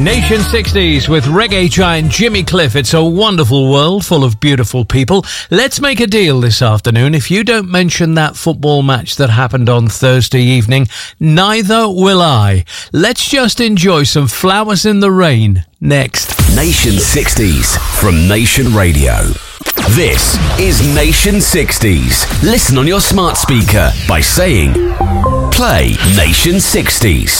Nation 60s with reggae giant Jimmy Cliff. It's a wonderful world full of beautiful people. Let's make a deal this afternoon. If you don't mention that football match that happened on Thursday evening, neither will I. Let's just enjoy some Flowers in the Rain next. Nation 60s from Nation Radio. This is Nation 60s. Listen on your smart speaker by saying, play Nation 60s.